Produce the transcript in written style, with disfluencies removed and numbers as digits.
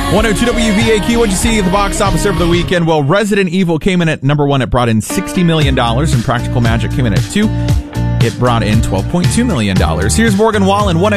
102 WVAQ, what'd you see at the box office over the weekend? Well, Resident Evil came in at number 1. It brought in $60 million, and Practical Magic came in at 2. It brought in $12.2 million. Here's Morgan Wallen,